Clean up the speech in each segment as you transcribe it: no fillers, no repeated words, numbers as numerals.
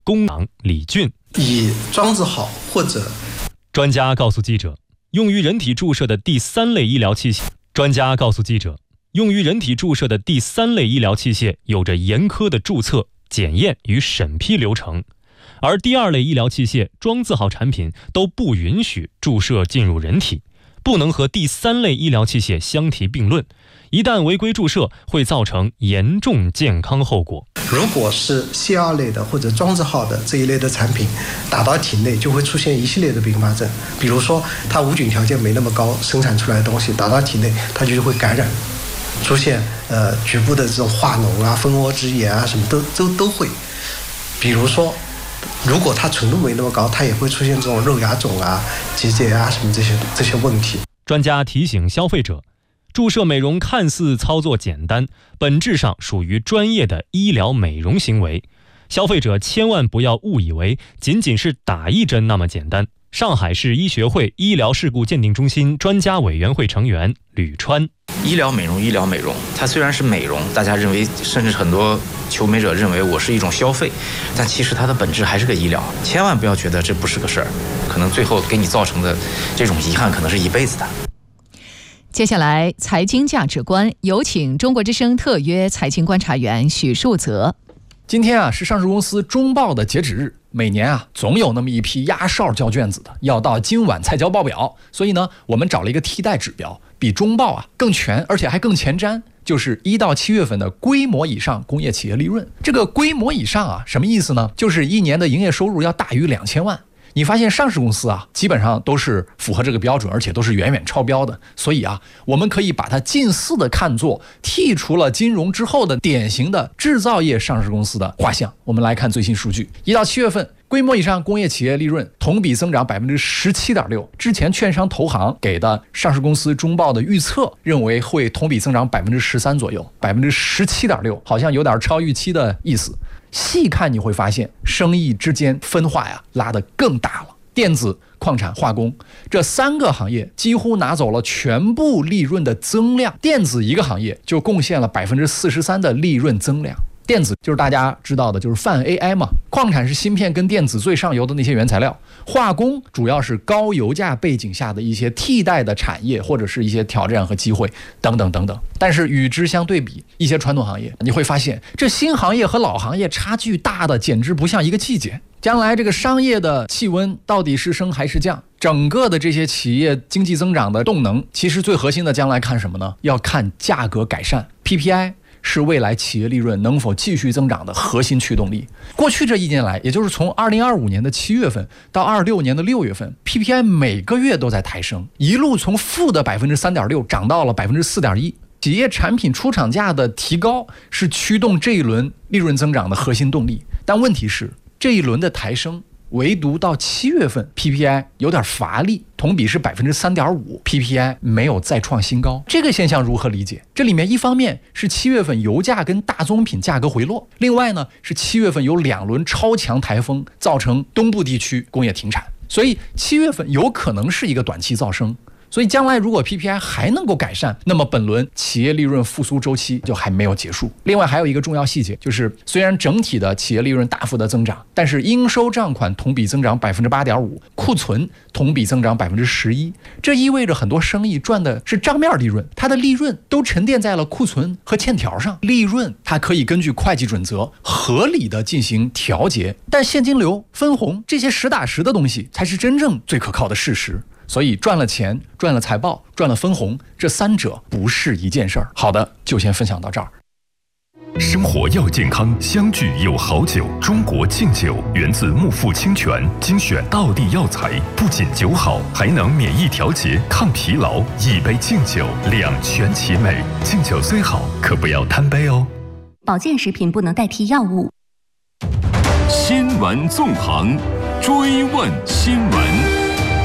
工长李俊以装置好或者。 专家告诉记者，用于人体注射的第3类医疗器械。专家告诉记者，用于人体注射的第3类医疗器械有着严苛的注册、检验与审批流程，而第2类医疗器械、装字号产品都不允许注射进入人体，不能和第3类医疗器械相提并论。一旦违规注射，会造成严重健康后果。 如果是C2类的或者装字号的这一类的产品打到体内，就会出现一系列的并发症，比如说它无菌条件没那么高，生产出来的东西打到体内，它就会感染，出现局部的这种化脓啊、蜂窝之炎啊，什么都会。比如说，如果它纯度没那么高，它也会出现这种肉芽肿啊、结节啊什么这些问题。 专家提醒消费者，注射美容看似操作简单，本质上属于专业的医疗美容行为。消费者千万不要误以为仅仅是打一针那么简单。上海市医学会医疗事故鉴定中心专家委员会成员吕川： 医疗美容，它虽然是美容，大家认为，甚至很多求美者认为我是一种消费，但其实它的本质还是个医疗。千万不要觉得这不是个事儿，可能最后给你造成的这种遗憾，可能是一辈子的。 接下来，财经价值观，有请中国之声特约财经观察员许树泽。 今天是上市公司中报的截止日，每年总有那么一批压哨交卷子的，要到今晚才交报表。所以呢，我们找了一个替代指标，比中报更全，而且还更前瞻，就是1到7月份的规模以上工业企业利润。这个规模以上什么意思呢？就是一年的营业收入要大于2000万。你发现上市公司基本上都是符合这个标准，而且都是远远超标的。所以我们可以把它近似的看作剔除了金融之后的典型的制造业上市公司的画像。我们来看最新数据，1到7月份规模以上工业企业利润同比增长 17.6%。之前券商投行给的上市公司中报的预测认为会同比增长 13% 左右， 17.6%好像有点超预期的意思。细看你会发现生意之间分化拉得更大了。电子、矿产、化工这3个行业几乎拿走了全部利润的增量，电子一个行业就贡献了 43% 的利润增量。电子就是大家知道的，就是泛 AI 嘛。矿产是芯片跟电子最上游的那些原材料，化工主要是高油价背景下的一些替代的产业，或者是一些挑战和机会等等等等。但是与之相对比，一些传统行业，你会发现这新行业和老行业差距大的简直不像一个季节。将来这个商业的气温到底是升还是降？整个的这些企业经济增长的动能，其实最核心的将来看什么呢？要看价格改善。 PPI是未来企业利润能否继续增长的核心驱动力。过去这1年来，也就是从2025年的7月份到26年的6月份， PPI 每个月都在抬升，一路从负的 3.6% 涨到了 4.1%。企业产品出厂价的提高是驱动这一轮利润增长的核心动力。但问题是，这一轮的抬升唯独到7月份 PPI 有点乏力，同比是 3.5%， PPI 没有再创新高。这个现象如何理解？这里面一方面是7月份油价跟大宗品价格回落，另外呢是7月份有2轮超强台风造成东部地区工业停产，所以7月份有可能是一个短期噪声。所以将来如果 PPI 还能够改善，那么本轮企业利润复苏周期就还没有结束。另外还有一个重要细节，就是虽然整体的企业利润大幅的增长，但是应收账款同比增长 8.5%， 库存同比增长 11%。 这意味着很多生意赚的是账面利润，它的利润都沉淀在了库存和欠条上。利润它可以根据会计准则合理的进行调节，但现金流、分红这些实打实的东西才是真正最可靠的事实。所以赚了钱、赚了财报、赚了分红，这3者不是一件事儿。好的，就先分享到这儿。 生活要健康，相聚有好酒。中国敬酒源自木富清泉，精选道地药材，不仅酒好，还能免疫调节、抗疲劳。一杯敬酒，两全其美。敬酒虽好，可不要贪杯哦。 保健食品不能代替药物。 新闻纵横，追问新闻。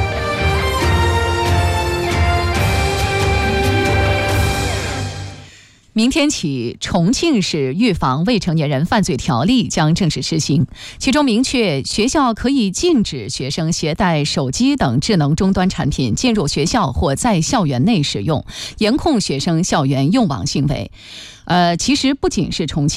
明天起，重庆市预防未成年人犯罪条例将正式施行，其中明确学校可以禁止学生携带手机等智能终端产品进入学校或在校园内使用，严控学生校园用网行为。其实不仅是重庆。